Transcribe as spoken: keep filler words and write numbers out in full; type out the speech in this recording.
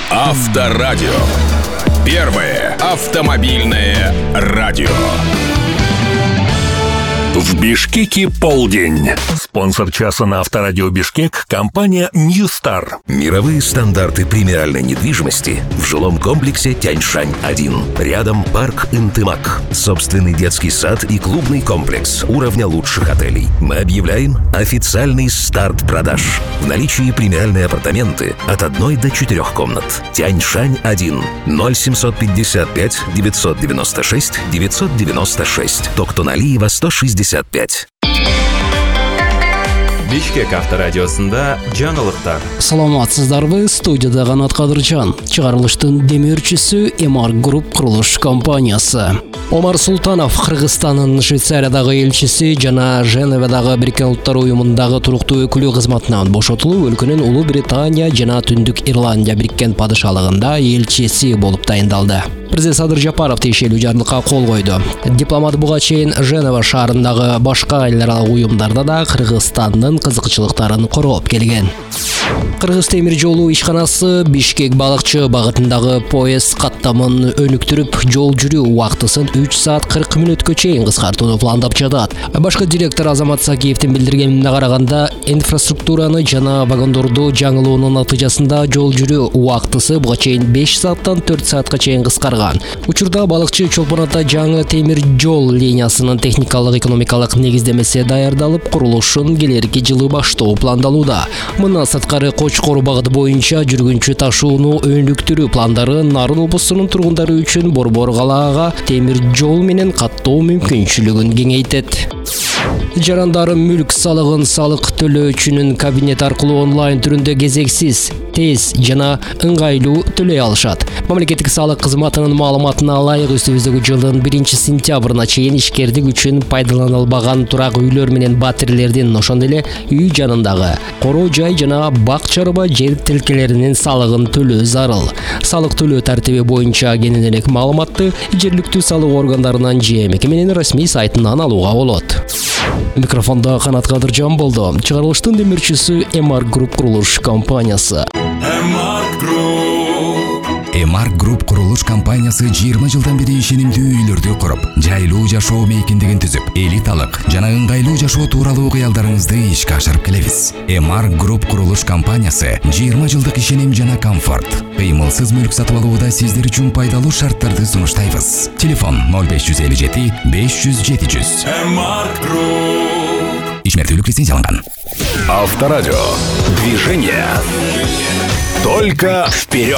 Авторадио. Первое автомобильное радио. В Бишкеке полдень. Спонсор часа на Авторадио Бишкек – компания Ньюстар. Мировые стандарты премиальной недвижимости в жилом комплексе Тяньшань один. Рядом парк Интымак. Собственный детский сад и клубный комплекс уровня лучших отелей. Мы объявляем официальный старт продаж. В наличии премиальные апартаменты от одной до четырех комнат. Тяньшань один. ноль семьсот пятьдесят пять девятьсот девяносто шесть девятьсот девяносто шесть. Токтоналиева сто шестьдесят пять. Бишкек авторадиосында жаңылыктар. Саламатсыздарбы, студияда Канат Кадыржан. Чыгарылыштын демирчиси Эмар Групп курулуш компаниясы. Омар Султанов Кыргызстандын Швейцариядагы элчиси жана Женевадагы Бириккен Улуттар уюмундагы туруктуу өкүлү кызматынан бошотулуп, өлкөнүн Улуу Британия жана Түндүк Ирландия Бириккен падышалыгында элчиси болуп тайындалды. Президент Садыр Жапаров тиешелүү жарлыкка кол койду. Дипломат буга чейин Женева шаарындагы башка эл аралык уюмдарда да Кыргызстандын кызыкчылыктарын короп келген. Кыргыз темир жолу ишканасы Бишкек балыкчы багытындагы поезд каттамын өнүктүрүп, жол жүрүү убактысын үч саат кырк мүнөткө чейин кыскартууну пландап жатат. Башкы директор Азамат Сакиевдин билдиргенине караганда, инфраструктураны жана вагондорду жаңылоонун натыйжасында жол жүрүү убактысы буга чейин беш сааттан төрт саатка чейин кыскарган. Учурда балыкчы чолпон ата жаңы темир жол линиясынын техникалык экономикалык негиздемеси даярдалып, курулушун келерки жылы баштоо пландалууда. Мындан сырткары Кочкор багыты боюнча жүргүнчү ташууну өнүктүрүү пландары Нарын облусунун тургундары үчүн Борбор калаага темир жол менен каттоо мүмкүнчүлүгүн кеңейтет. Жарандар мүлк салыгын салык төлөөчүнүн кабинет аркылуу онлайн түрүндө кезексиз, тез жана ыңгайлуу төлөй алышат. Мамлекеттик салык кызматынын маалыматына ылайык үстүбүздөгү жылдын биринчи сентябрына чейин ишкердик үчүн пайдаланылбаган турак үйлөр менен батирлердин, ошондой эле үй жанындагы короо жай жана бак чарба жер тилкелеринин салыгын төлөө зарыл. Салык төлөө тартиби боюнча кенен элек маалыматты жергиликтүү салык органдарынан же мекеменин расмий сайтынан алууга болот. Микрофонда Канат Кадыржан болду. Чыгарылыштын демирчиси Эмар Групп курулуш компаниясы. Эмар Групп. Эмар Групп курулуш компаниясы жыйырма жылдан бери ишенимдүү үйлөрдү куруп, жайлуу жашоо мейкиндигин түзүп, элиталык жана ыңгайлуу жашоо тууралуу кыялдарыңызды ишке ашырып келебиз. Эмар Групп курулуш компаниясы жыйырма жылдык ишеним жана комфорт, кыймылсыз мүлк сатып алууда сиздер үчүн пайдалуу шарттарды сунуштайбыз. Телефон ноль беш жүз элүү жети беш жүз жети жүз. Эмар Групп. Ишмертүүлүк лицензияланган. Авторадио. Движение. Только вперед!